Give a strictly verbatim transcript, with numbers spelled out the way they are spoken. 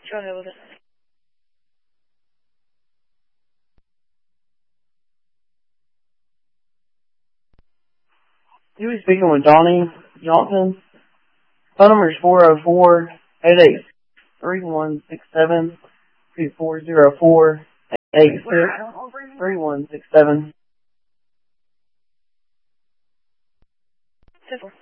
Go ahead with it. You be speaking with Donnie Johnson. Phone number is four oh four, eight eight three one six seven, two four zero four, eight six three one six seven. Simple.